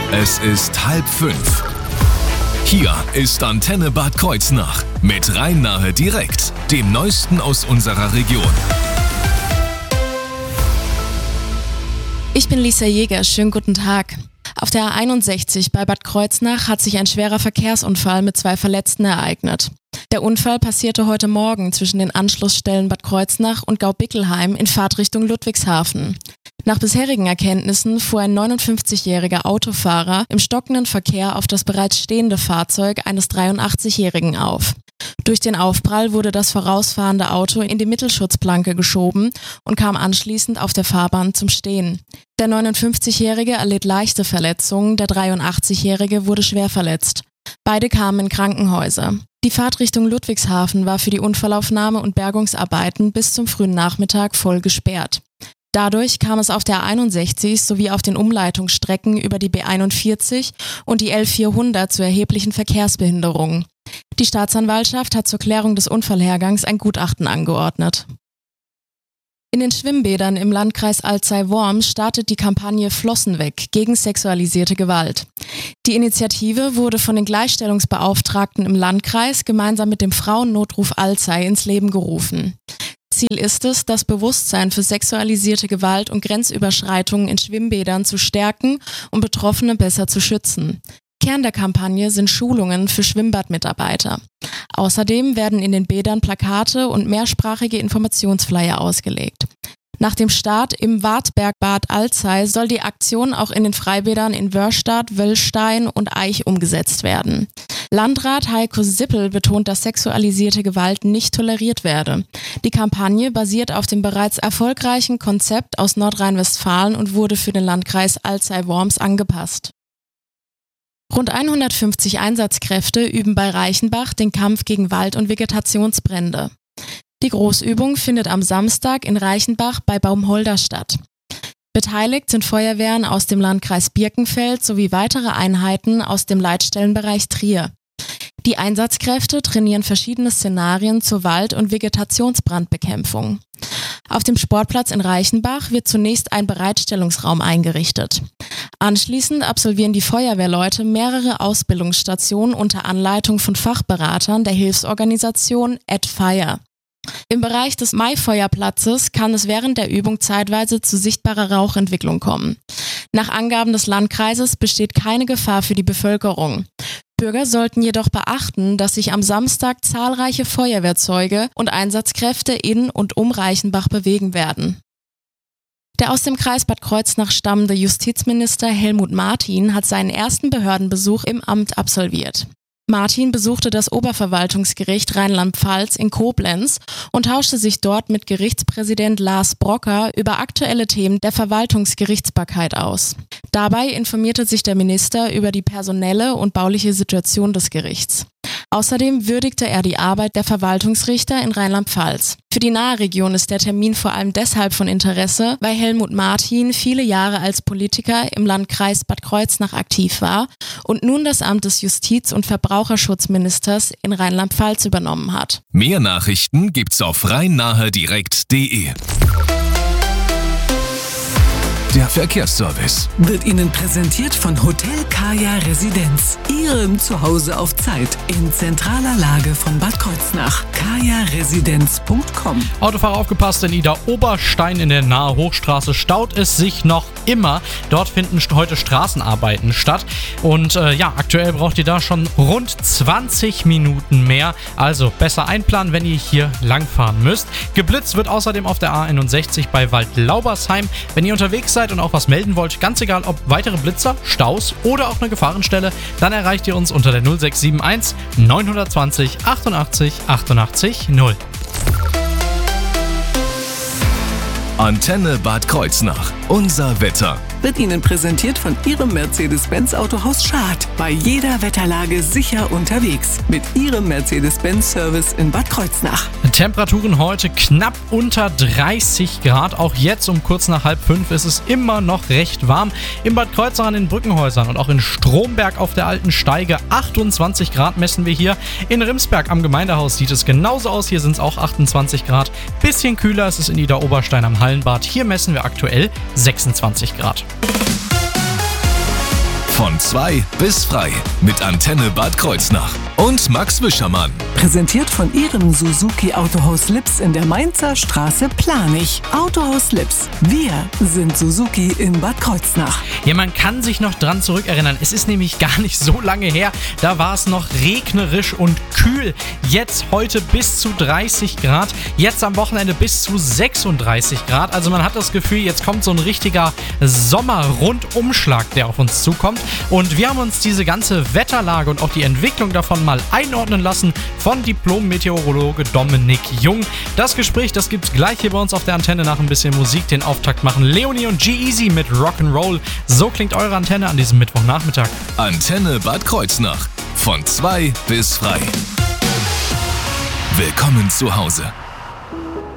Es ist 4:30. Hier ist Antenne Bad Kreuznach mit Rhein-Nahe direkt, dem Neuesten aus unserer Region. Ich bin Lisa Jäger, schönen guten Tag. Auf der A61 bei Bad Kreuznach hat sich ein schwerer Verkehrsunfall mit 2 Verletzten ereignet. Der Unfall passierte heute Morgen zwischen den Anschlussstellen Bad Kreuznach und Gaubickelheim in Fahrtrichtung Ludwigshafen. Nach bisherigen Erkenntnissen fuhr ein 59-jähriger Autofahrer im stockenden Verkehr auf das bereits stehende Fahrzeug eines 83-Jährigen auf. Durch den Aufprall wurde das vorausfahrende Auto in die Mittelschutzplanke geschoben und kam anschließend auf der Fahrbahn zum Stehen. Der 59-Jährige erlitt leichte Verletzungen, der 83-Jährige wurde schwer verletzt. Beide kamen in Krankenhäuser. Die Fahrt Richtung Ludwigshafen war für die Unfallaufnahme und Bergungsarbeiten bis zum frühen Nachmittag voll gesperrt. Dadurch kam es auf der A61 sowie auf den Umleitungsstrecken über die B41 und die L400 zu erheblichen Verkehrsbehinderungen. Die Staatsanwaltschaft hat zur Klärung des Unfallhergangs ein Gutachten angeordnet. In den Schwimmbädern im Landkreis Alzey-Worms startet die Kampagne Flossen weg gegen sexualisierte Gewalt. Die Initiative wurde von den Gleichstellungsbeauftragten im Landkreis gemeinsam mit dem Frauennotruf Alzey ins Leben gerufen. Ziel ist es, das Bewusstsein für sexualisierte Gewalt und Grenzüberschreitungen in Schwimmbädern zu stärken und Betroffene besser zu schützen. Kern der Kampagne sind Schulungen für Schwimmbadmitarbeiter. Außerdem werden in den Bädern Plakate und mehrsprachige Informationsflyer ausgelegt. Nach dem Start im Wartbergbad Alzey soll die Aktion auch in den Freibädern in Wörstadt, Wöllstein und Aich umgesetzt werden. Landrat Heiko Sippel betont, dass sexualisierte Gewalt nicht toleriert werde. Die Kampagne basiert auf dem bereits erfolgreichen Konzept aus Nordrhein-Westfalen und wurde für den Landkreis Alzey-Worms angepasst. Rund 150 Einsatzkräfte üben bei Reichenbach den Kampf gegen Wald- und Vegetationsbrände. Die Großübung findet am Samstag in Reichenbach bei Baumholder statt. Beteiligt sind Feuerwehren aus dem Landkreis Birkenfeld sowie weitere Einheiten aus dem Leitstellenbereich Trier. Die Einsatzkräfte trainieren verschiedene Szenarien zur Wald- und Vegetationsbrandbekämpfung. Auf dem Sportplatz in Reichenbach wird zunächst ein Bereitstellungsraum eingerichtet. Anschließend absolvieren die Feuerwehrleute mehrere Ausbildungsstationen unter Anleitung von Fachberatern der Hilfsorganisation @Fire. Im Bereich des Maifeuerplatzes kann es während der Übung zeitweise zu sichtbarer Rauchentwicklung kommen. Nach Angaben des Landkreises besteht keine Gefahr für die Bevölkerung. Bürger sollten jedoch beachten, dass sich am Samstag zahlreiche Feuerwehrzeuge und Einsatzkräfte in und um Reichenbach bewegen werden. Der aus dem Kreis Bad Kreuznach stammende Justizminister Helmut Martin hat seinen ersten Behördenbesuch im Amt absolviert. Martin besuchte das Oberverwaltungsgericht Rheinland-Pfalz in Koblenz und tauschte sich dort mit Gerichtspräsident Lars Brocker über aktuelle Themen der Verwaltungsgerichtsbarkeit aus. Dabei informierte sich der Minister über die personelle und bauliche Situation des Gerichts. Außerdem würdigte er die Arbeit der Verwaltungsrichter in Rheinland-Pfalz. Für die Nahregion ist der Termin vor allem deshalb von Interesse, weil Helmut Martin viele Jahre als Politiker im Landkreis Bad Kreuznach aktiv war und nun das Amt des Justiz- und Verbraucherschutzministers in Rheinland-Pfalz übernommen hat. Mehr Nachrichten gibt's auf rhein-nahe-direkt.de. Der Verkehrsservice wird Ihnen präsentiert von Hotel Kaya Residenz, Ihrem Zuhause auf Zeit in zentraler Lage von Bad Kreuznach. kajaresidenz.com. Autofahrer aufgepasst, in Ida-Oberstein in der Nahe Hochstraße staut es sich noch immer. Dort finden heute Straßenarbeiten statt und aktuell braucht ihr da schon rund 20 Minuten mehr. Also besser einplanen, wenn ihr hier langfahren müsst. Geblitzt wird außerdem auf der A61 bei Waldlaubersheim. Wenn ihr unterwegs seid und auch was melden wollt, ganz egal ob weitere Blitzer, Staus oder auch eine Gefahrenstelle, dann erreicht ihr uns unter der 0671 920 88 88 0. Antenne Bad Kreuznach. Unser Wetter. Wird Ihnen präsentiert von Ihrem Mercedes-Benz Autohaus Schad. Bei jeder Wetterlage sicher unterwegs. Mit Ihrem Mercedes-Benz-Service in Bad Kreuznach. Temperaturen heute knapp unter 30 Grad. Auch jetzt um kurz nach 4:30 ist es immer noch recht warm. In Bad Kreuznach an den Brückenhäusern und auch in Stromberg auf der Alten Steige 28 Grad messen wir hier. In Rimsberg am Gemeindehaus sieht es genauso aus. Hier sind es auch 28 Grad. Bisschen kühler ist es in Ida-Oberstein am Hallenbad. Hier messen wir aktuell 26 Grad. Von Von 2 bis frei mit Antenne Bad Kreuznach und Max Wischermann. Präsentiert von Ihrem Suzuki Autohaus Lips in der Mainzer Straße Planich. Autohaus Lips. Wir sind Suzuki in Bad Kreuznach. Ja, man kann sich noch dran zurückerinnern. Es ist nämlich gar nicht so lange her. Da war es noch regnerisch und kühl. Jetzt heute bis zu 30 Grad. Jetzt am Wochenende bis zu 36 Grad. Also man hat das Gefühl, jetzt kommt so ein richtiger Sommer-Rundumschlag, der auf uns zukommt. Und wir haben uns diese ganze Wetterlage und auch die Entwicklung davon mal einordnen lassen von Diplom-Meteorologe Dominik Jung. Das Gespräch, das gibt's gleich hier bei uns auf der Antenne. Nach ein bisschen Musik. Den Auftakt machen Leonie und G-Eazy mit Rock'n'Roll. So klingt eure Antenne an diesem Mittwochnachmittag. Antenne Bad Kreuznach. Von 2 bis frei. Willkommen zu Hause.